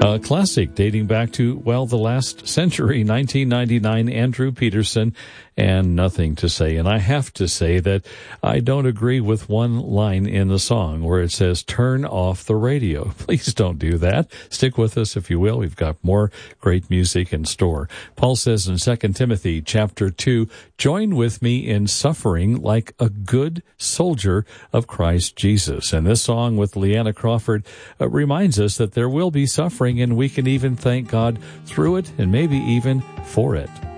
A classic dating back to, well, the last century, 1999, Andrew Peterson and Nothing to Say. And I have to say that I don't agree with one line in the song where it says, turn off the radio. Please don't do that. Stick with us, if you will. We've got more great music in store. Paul says in 2 Timothy chapter 2, join with me in suffering like a good soldier of Christ Jesus. And this song with Leanna Crawford reminds us that there will be suffering, and we can even thank God through it and maybe even for it.